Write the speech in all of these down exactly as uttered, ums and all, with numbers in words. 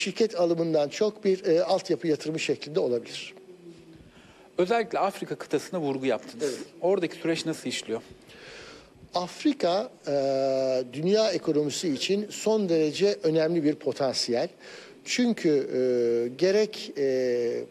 şirket alımından çok bir e, altyapı yatırımı şeklinde olabilir. Özellikle Afrika kıtasına vurgu yaptınız. Evet. Oradaki süreç nasıl işliyor? Afrika e, dünya ekonomisi için son derece önemli bir potansiyel. Çünkü e, gerek e,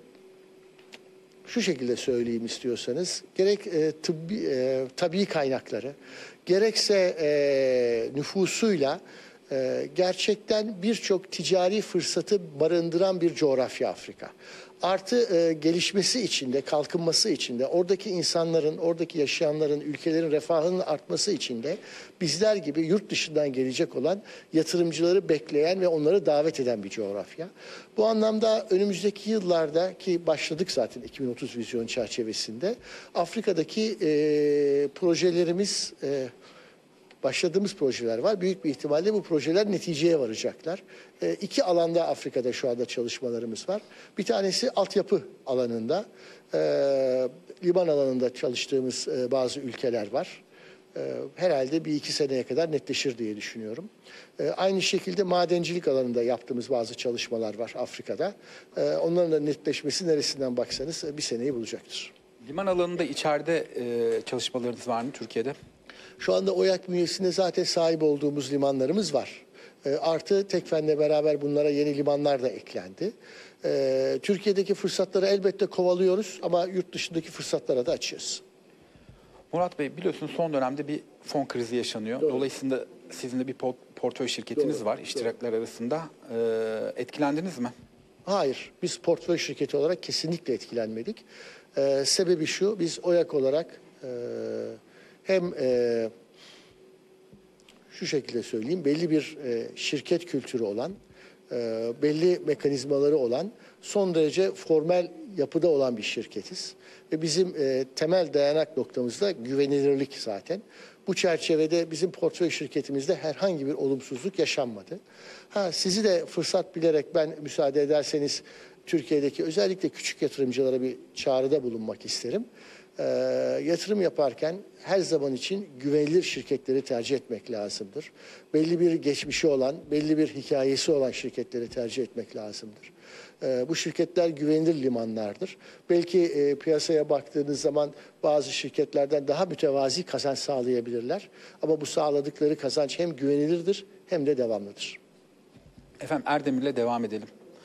şu şekilde söyleyeyim istiyorsanız, gerek e, tıbbi, e, tabii kaynakları, gerekse e, nüfusuyla e, gerçekten birçok ticari fırsatı barındıran bir coğrafya Afrika. Artı e, gelişmesi için de, kalkınması için de, oradaki insanların, oradaki yaşayanların, ülkelerin refahının artması için de bizler gibi yurt dışından gelecek olan yatırımcıları bekleyen ve onları davet eden bir coğrafya. Bu anlamda önümüzdeki yıllarda, ki başladık zaten iki bin otuz vizyon çerçevesinde, Afrika'daki e, projelerimiz... E, Başladığımız projeler var. Büyük bir ihtimalle bu projeler neticeye varacaklar. E, iki alanda Afrika'da şu anda çalışmalarımız var. Bir tanesi altyapı alanında, e, liman alanında çalıştığımız e, bazı ülkeler var. E, herhalde bir iki seneye kadar netleşir diye düşünüyorum. E, aynı şekilde madencilik alanında yaptığımız bazı çalışmalar var Afrika'da. E, onların da netleşmesi neresinden baksanız bir seneyi bulacaktır. Liman alanında içeride e, çalışmalarınız var mı Türkiye'de? Şu anda OYAK bünyesinde zaten sahip olduğumuz limanlarımız var. E, artı Tekfen'le beraber bunlara yeni limanlar da eklendi. E, Türkiye'deki fırsatları elbette kovalıyoruz ama yurt dışındaki fırsatlara da açıyoruz. Murat Bey, biliyorsunuz son dönemde bir fon krizi yaşanıyor. Doğru. Dolayısıyla sizin de bir portföy şirketiniz Doğru. var iştirakler Doğru. arasında. E, etkilendiniz mi? Hayır, biz portföy şirketi olarak kesinlikle etkilenmedik. E, sebebi şu, biz OYAK olarak... E, Hem e, şu şekilde söyleyeyim, belli bir e, şirket kültürü olan, e, belli mekanizmaları olan, son derece formel yapıda olan bir şirketiz. Ve bizim e, temel dayanak noktamız da güvenilirlik zaten. Bu çerçevede bizim portföy şirketimizde herhangi bir olumsuzluk yaşanmadı. Ha, sizi de fırsat bilerek ben müsaade ederseniz Türkiye'deki özellikle küçük yatırımcılara bir çağrıda bulunmak isterim. E, yatırım yaparken her zaman için güvenilir şirketleri tercih etmek lazımdır. Belli bir geçmişi olan, belli bir hikayesi olan şirketleri tercih etmek lazımdır. E, bu şirketler güvenilir limanlardır. Belki e, piyasaya baktığınız zaman bazı şirketlerden daha mütevazi kazanç sağlayabilirler. Ama bu sağladıkları kazanç hem güvenilirdir hem de devamlıdır. Efendim, Erdemir'le devam edelim.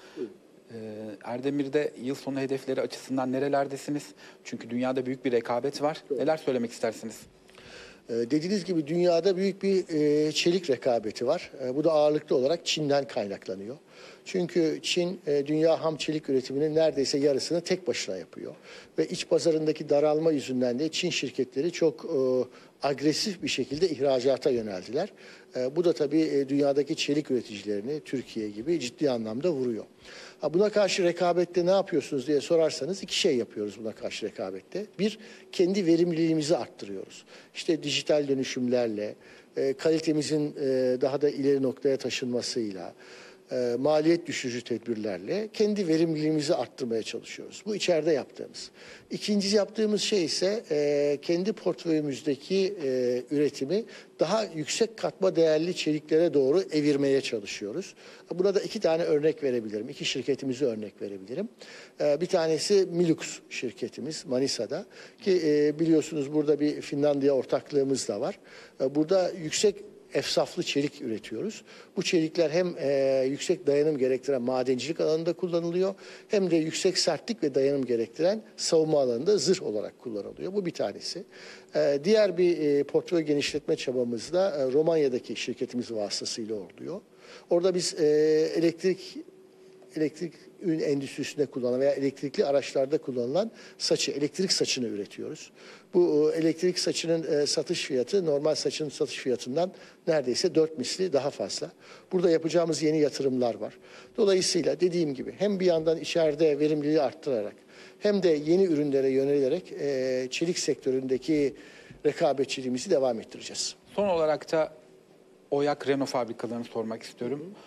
Erdemir'de yıl sonu hedefleri açısından nerelerdesiniz? Çünkü dünyada büyük bir rekabet var. Doğru. Neler söylemek istersiniz? Ee, dediğiniz gibi dünyada büyük bir e, çelik rekabeti var. E, bu da ağırlıklı olarak Çin'den kaynaklanıyor. Çünkü Çin e, dünya ham çelik üretiminin neredeyse yarısını tek başına yapıyor. Ve iç pazarındaki daralma yüzünden de Çin şirketleri çok e, agresif bir şekilde ihracata yöneldiler. E, bu da tabii e, dünyadaki çelik üreticilerini Türkiye gibi ciddi anlamda vuruyor. Ha, buna karşı rekabette ne yapıyorsunuz diye sorarsanız iki şey yapıyoruz buna karşı rekabette. Bir, kendi verimliliğimizi arttırıyoruz. İşte dijital dönüşümlerle, e, kalitemizin e, daha da ileri noktaya taşınmasıyla, e, maliyet düşürücü tedbirlerle kendi verimliliğimizi arttırmaya çalışıyoruz. Bu içeride yaptığımız. İkinci yaptığımız şey ise e, kendi portföyümüzdeki e, üretimi daha yüksek katma değerli çeliklere doğru evirmeye çalışıyoruz. Buna da iki tane örnek verebilirim. İki şirketimizi örnek verebilirim. E, bir tanesi Milux şirketimiz Manisa'da ki e, biliyorsunuz burada bir Finlandiya ortaklığımız da var. E, burada yüksek efsaflı çelik üretiyoruz. Bu çelikler hem e, yüksek dayanım gerektiren madencilik alanında kullanılıyor hem de yüksek sertlik ve dayanım gerektiren savunma alanında zırh olarak kullanılıyor. Bu bir tanesi. E, diğer bir e, portföy genişletme çabamız da e, Romanya'daki şirketimiz vasıtasıyla oluyor. Orada biz e, elektrik elektrik ürün endüstrisinde kullanılan veya elektrikli araçlarda kullanılan saçı, elektrik saçını üretiyoruz. Bu elektrik saçının satış fiyatı normal saçın satış fiyatından neredeyse dört misli daha fazla. Burada yapacağımız yeni yatırımlar var. Dolayısıyla dediğim gibi hem bir yandan içeride verimliliği arttırarak hem de yeni ürünlere yönelerek çelik sektöründeki rekabetçiliğimizi devam ettireceğiz. Son olarak da OYAK Renault fabrikalarını sormak istiyorum. Hı hı.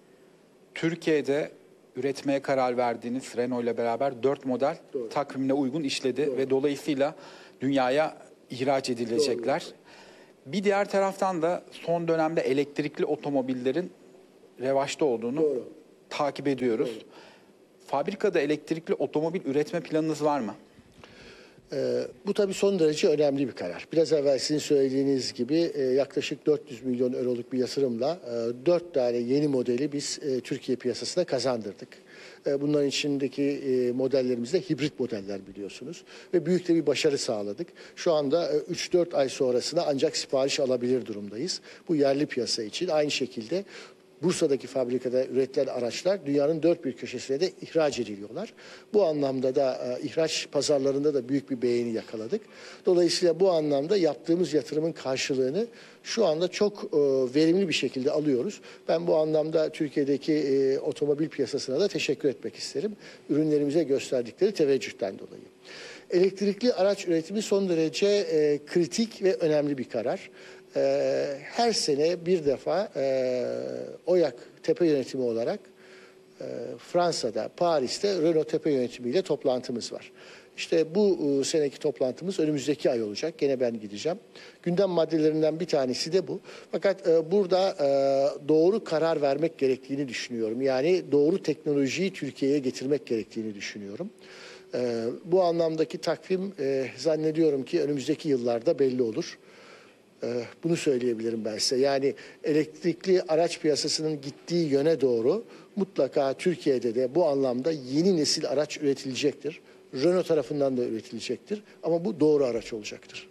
Türkiye'de üretmeye karar verdiğiniz Renault ile beraber dört model Doğru. takvimine uygun işledi Doğru. ve dolayısıyla dünyaya ihraç edilecekler. Doğru. Bir diğer taraftan da son dönemde elektrikli otomobillerin revaçta olduğunu Doğru. takip ediyoruz. Doğru. Fabrikada elektrikli otomobil üretme planınız var mı? Ee, bu tabii son derece önemli bir karar. Biraz evvel sizin söylediğiniz gibi e, yaklaşık dört yüz milyon euroluk bir yatırımla e, dört tane yeni modeli biz e, Türkiye piyasasına kazandırdık. E, bunların içindeki e, modellerimiz de hibrit modeller biliyorsunuz. Ve büyük de bir başarı sağladık. Şu anda e, üç dört ay sonrasında ancak sipariş alabilir durumdayız. Bu yerli piyasa için aynı şekilde Bursa'daki fabrikada üretilen araçlar dünyanın dört bir köşesine de ihraç ediliyorlar. Bu anlamda da e, ihraç pazarlarında da büyük bir beğeni yakaladık. Dolayısıyla bu anlamda yaptığımız yatırımın karşılığını şu anda çok e, verimli bir şekilde alıyoruz. Ben bu anlamda Türkiye'deki e, otomobil piyasasına da teşekkür etmek isterim. Ürünlerimize gösterdikleri teveccühten dolayı. Elektrikli araç üretimi son derece e, kritik ve önemli bir karar. Ee, her sene bir defa e, OYAK tepe yönetimi olarak e, Fransa'da, Paris'te Renault tepe yönetimiyle toplantımız var. İşte bu e, seneki toplantımız önümüzdeki ay olacak. Gene ben gideceğim. Gündem maddelerinden bir tanesi de bu. Fakat e, burada e, doğru karar vermek gerektiğini düşünüyorum. Yani doğru teknolojiyi Türkiye'ye getirmek gerektiğini düşünüyorum. E, bu anlamdaki takvim e, zannediyorum ki önümüzdeki yıllarda belli olur. Bunu söyleyebilirim ben size. Yani elektrikli araç piyasasının gittiği yöne doğru mutlaka Türkiye'de de bu anlamda yeni nesil araç üretilecektir. Renault tarafından da üretilecektir. Ama bu doğru araç olacaktır.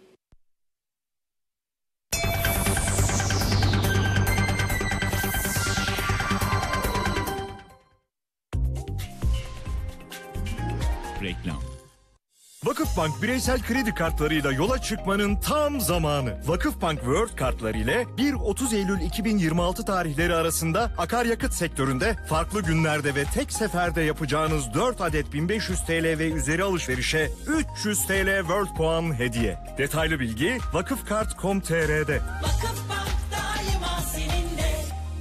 Reklam. Vakıfbank bireysel kredi kartlarıyla yola çıkmanın tam zamanı. Vakıfbank World kartları ile bir otuz Eylül iki bin yirmi altı tarihleri arasında akaryakıt sektöründe farklı günlerde ve tek seferde yapacağınız dört adet bin beş yüz T L ve üzeri alışverişe üç yüz T L World puan hediye. Detaylı bilgi vakıfkart nokta com nokta t r'de. Vakıfbank daima seninle.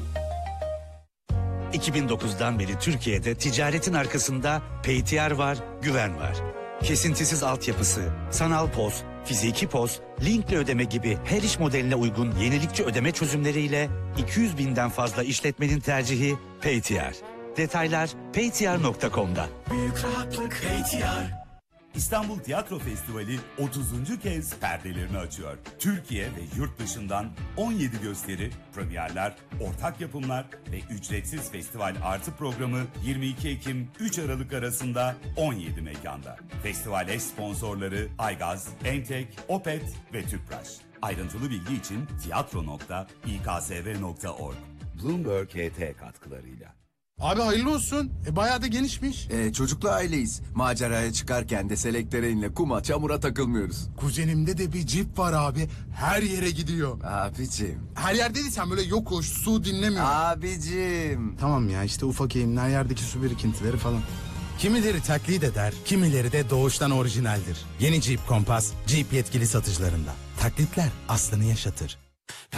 iki bin dokuzdan beri Türkiye'de ticaretin arkasında P T R var, güven var. Kesintisiz altyapısı, sanal poz, fiziki poz, linkli ödeme gibi her iş modeline uygun yenilikçi ödeme çözümleriyle iki yüz binden fazla işletmenin tercihi P T R. Detaylar p t r nokta com'da. Büyük rahatlık P T R. İstanbul Tiyatro Festivali otuzuncu kez perdelerini açıyor. Türkiye ve yurt dışından on yedi gösteri, premierler, ortak yapımlar ve ücretsiz festival artı programı yirmi iki Ekim üç Aralık arasında on yedi mekanda. Festival eş sponsorları Aygaz, Entek, Opet ve Tüpraş. Ayrıntılı bilgi için tiyatro nokta i k s v nokta org. Bloomberg H T katkılarıyla. Abi hayırlı olsun. E, bayağı da genişmiş. Ee, çocuklu aileyiz. Maceraya çıkarken de selektöreinle kuma, çamura takılmıyoruz. Kuzenimde de bir cip var abi. Her yere gidiyor. Abicim. Her yerde değilsen böyle yokuş, su dinlemiyor. Abicim. Tamam ya işte ufak eğimler, yerdeki su birikintileri falan. Kimileri taklit eder, kimileri de doğuştan orijinaldir. Yeni Jeep Compass, Jeep yetkili satıcılarında. Taklitler aslını yaşatır.